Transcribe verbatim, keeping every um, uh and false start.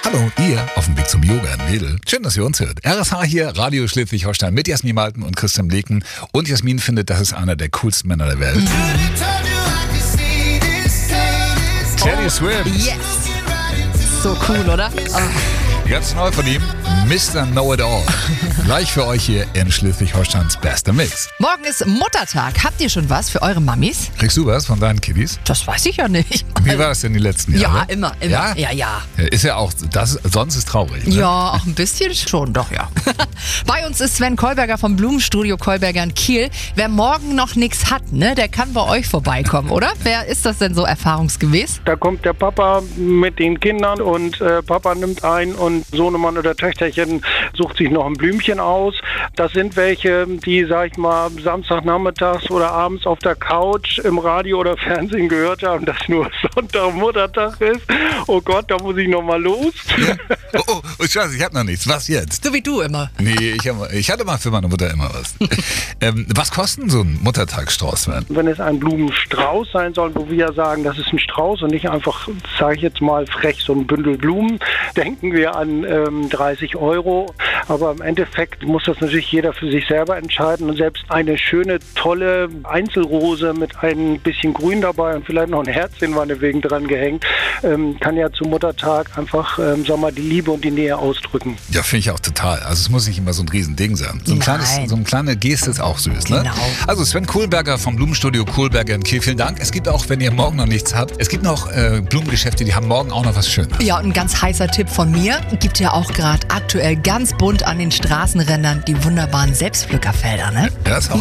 Hallo, ihr auf dem Weg zum Yoga in Wedel. Schön, dass ihr uns hört. R S H hier, Radio Schleswig-Holstein mit Jasmin Malten und Christian Bleken. Und Jasmin findet, das ist einer der coolsten Männer der Welt. Mhm. Teddy Swift. Yes. So cool, oder? Oh. Ganz neu von ihm, Mister Know-It-All. Gleich für euch hier in Schleswig-Holsteins bester Mix. Morgen ist Muttertag. Habt ihr schon was für eure Mammis? Kriegst du was von deinen Kiddies? Das weiß ich ja nicht. Wie war das denn die letzten Jahre? Ja, immer, immer. Ja, ja. ja. Ist ja auch, das, sonst ist traurig. Ne? Ja, auch ein bisschen schon, doch, ja. Bei uns ist Sven Kolberger vom Blumenstudio Kolberger in Kiel. Wer morgen noch nichts hat, ne, der kann bei euch vorbeikommen, oder? Wer ist das denn so erfahrungsgemäß? Da kommt der Papa mit den Kindern und äh, Papa nimmt ein und Sohnemann oder Töchterchen sucht sich noch ein Blümchen aus. Das sind welche, die, sag ich mal, Samstagnachmittags oder abends auf der Couch im Radio oder Fernsehen gehört haben, dass nur Sonntag Muttertag ist. Oh Gott, da muss ich noch mal los. Ja. Oh, oh, oh, Scheiße, ich hab noch nichts. Was jetzt? So wie du immer. Nee, ich, hab, ich hatte mal für meine Mutter immer was. ähm, was kostet so ein Muttertagsstrauß, Sven? Wenn es ein Blumenstrauß sein soll, wo wir sagen, das ist ein Strauß und nicht einfach, sage ich jetzt mal frech, so ein Bündel Blumen, denken wir an ähm, dreißig Euro. Aber im Endeffekt muss das natürlich jeder für sich selber entscheiden. Und selbst eine schöne, tolle Einzelrose mit ein bisschen Grün dabei und vielleicht noch ein Herzchen meinetwegen dran gehängt, ähm, kann ja zum Muttertag einfach, ähm, sag mal, die Liebe und die Nähe ausdrücken. Ja, finde ich auch total. Also es muss nicht immer so ein Riesending sein. So, ein kleines, so eine kleine Geste ist auch süß. Ne? Genau. Also Sven Kolberger vom Blumenstudio Kolberger in Kiel, vielen Dank. Es gibt auch, wenn ihr morgen noch nichts habt, es gibt noch äh, Blumengeschäfte, die haben morgen auch noch was Schönes. Ja, und ein ganz heißer Tipp von mir. Gibt ja auch gerade aktuell ganz bunt an den Straßenrändern die wunderbaren Selbstpflückerfelder, ne? Ja, das auch.